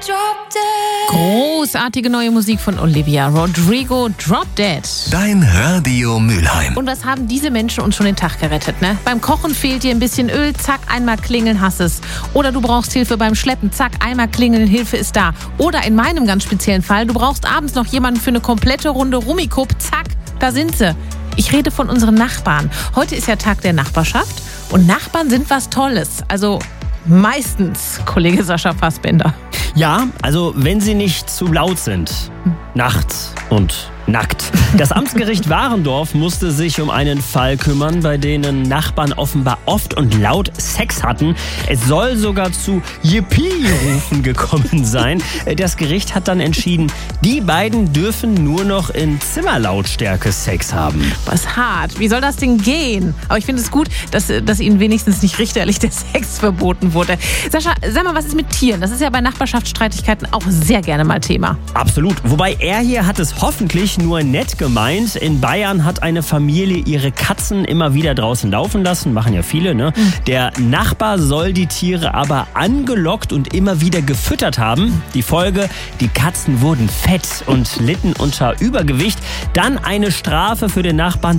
Großartige neue Musik von Olivia Rodrigo, Drop Dead. Dein Radio Mülheim. Und was haben diese Menschen uns schon den Tag gerettet, ne? Beim Kochen fehlt dir ein bisschen Öl, zack, einmal klingeln, hast es. Oder du brauchst Hilfe beim Schleppen, zack, einmal klingeln, Hilfe ist da. Oder in meinem ganz speziellen Fall, du brauchst abends noch jemanden für eine komplette Runde Rummikub, zack, da sind sie. Ich rede von unseren Nachbarn. Heute ist ja Tag der Nachbarschaft und Nachbarn sind was Tolles. Also meistens, Kollege Sascha Fassbender. Ja, also wenn sie nicht zu laut sind. Nachts und nackt. Das Amtsgericht Warendorf musste sich um einen Fall kümmern, bei denen Nachbarn offenbar oft und laut Sex hatten. Es soll sogar zu Yippie-Rufen gekommen sein. Das Gericht hat dann entschieden, die beiden dürfen nur noch in Zimmerlautstärke Sex haben. Was hart. Wie soll das denn gehen? Aber ich finde es gut, dass ihnen wenigstens nicht richterlich der Sex verboten wurde. Sascha, sag mal, was ist mit Tieren? Das ist ja bei Nachbarschaftsstreitigkeiten auch sehr gerne mal Thema. Absolut. Wobei er hier hat es hoffentlich nur nett gemeint. In Bayern hat eine Familie ihre Katzen immer wieder draußen laufen lassen. Machen ja viele, ne? Der Nachbar soll die Tiere aber angelockt und immer wieder gefüttert haben. Die Folge, die Katzen wurden fett und litten unter Übergewicht. Dann eine Strafe für den Nachbarn,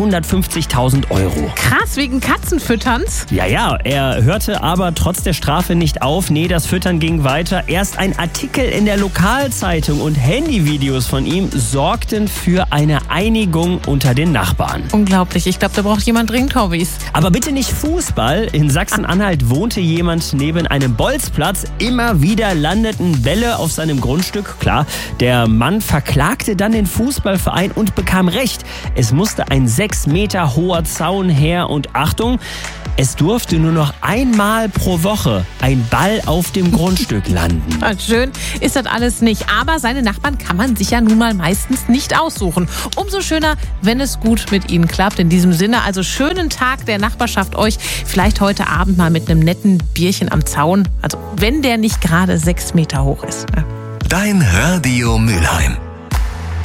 250.000 €. Krass, wegen Katzenfütterns? Ja, er hörte aber trotz der Strafe nicht auf. Nee, das Füttern ging weiter. Erst ein Artikel in der Lokalzeitung und Handyvideos von ihm sorgten für eine Einigung unter den Nachbarn. Unglaublich, ich glaube, da braucht jemand dringend Hobbys. Aber bitte nicht Fußball. In Sachsen-Anhalt wohnte jemand neben einem Bolzplatz. Immer wieder landeten Bälle auf seinem Grundstück. Klar, der Mann verklagte dann den Fußballverein und bekam Recht. Es musste ein 6 Meter hoher Zaun her und Achtung, es durfte nur noch einmal pro Woche ein Ball auf dem Grundstück landen. Schön ist das alles nicht, aber seine Nachbarn kann man sich ja nun mal meistens nicht aussuchen. Umso schöner, wenn es gut mit ihnen klappt. In diesem Sinne, also schönen Tag der Nachbarschaft euch. Vielleicht heute Abend mal mit einem netten Bierchen am Zaun. Also wenn der nicht gerade 6 Meter hoch ist. Dein Radio Mülheim.